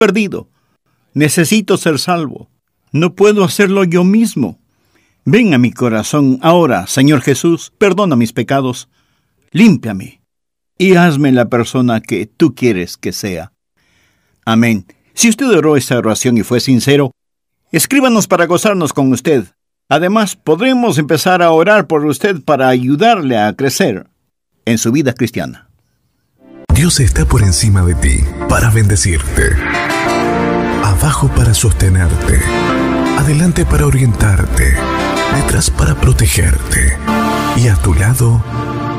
perdido. Necesito ser salvo. No puedo hacerlo yo mismo. Ven a mi corazón ahora, Señor Jesús, perdona mis pecados, límpiame y hazme la persona que tú quieres que sea. Amén. Si usted oró esta oración y fue sincero, escríbanos para gozarnos con usted. Además, podremos empezar a orar por usted para ayudarle a crecer en su vida cristiana. Dios está por encima de ti para bendecirte, abajo para sostenerte, adelante para orientarte, detrás para protegerte y a tu lado